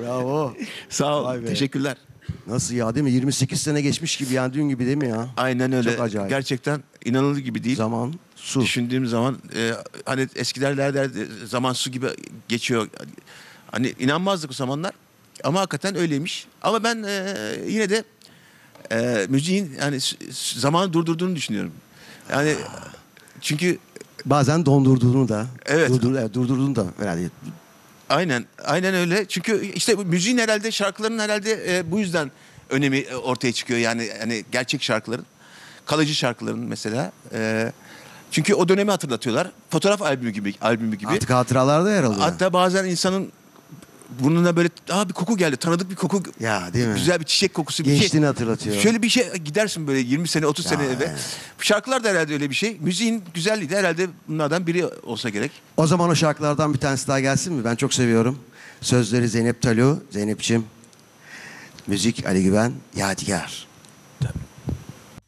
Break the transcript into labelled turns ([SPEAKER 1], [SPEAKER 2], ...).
[SPEAKER 1] Bravo.
[SPEAKER 2] Sağ ol.
[SPEAKER 1] Vay be.
[SPEAKER 2] Teşekkürler.
[SPEAKER 1] Nasıl ya, değil mi? 28 sene geçmiş gibi yani, dün gibi değil mi ya?
[SPEAKER 2] Aynen öyle.
[SPEAKER 1] Çok acayip.
[SPEAKER 2] Gerçekten inanılır gibi değil.
[SPEAKER 1] Zaman, su.
[SPEAKER 2] Düşündüğüm zaman hani eskiler derlerdi zaman su gibi geçiyor. Hani inanmazdık o zamanlar. Ama hakikaten öyleymiş. Ama ben yine de müziğin yani zamanı durdurduğunu düşünüyorum. Yani çünkü
[SPEAKER 1] Bazen dondurduğunu da.
[SPEAKER 2] Evet.
[SPEAKER 1] Durdurduğunu da herhalde.
[SPEAKER 2] aynen öyle. Çünkü işte bu müziğin herhalde şarkıların herhalde bu yüzden önemi ortaya çıkıyor. Yani hani gerçek şarkıların, kalıcı şarkıların mesela. Çünkü o dönemi hatırlatıyorlar. Fotoğraf albümü gibi.
[SPEAKER 1] Artık hatıralarda yer alıyor.
[SPEAKER 2] Hatta bazen insanın burnuna böyle bir koku geldi. Tanıdık bir koku.
[SPEAKER 1] Ya değil mi?
[SPEAKER 2] Güzel bir çiçek kokusu. Bir
[SPEAKER 1] Gençliğini
[SPEAKER 2] şey.
[SPEAKER 1] hatırlatıyor.
[SPEAKER 2] Şöyle bir şey gidersin böyle 20 sene 30 sene eve.
[SPEAKER 1] evet.
[SPEAKER 2] Şarkılar da herhalde öyle bir şey. Müziğin güzelliği de herhalde bunlardan biri olsa gerek.
[SPEAKER 1] O zaman o şarkılardan bir tanesi daha gelsin mi? Ben çok seviyorum. Sözleri Zeynep Talu. Zeynep'ciğim. Müzik Ali Güven, Yadigar.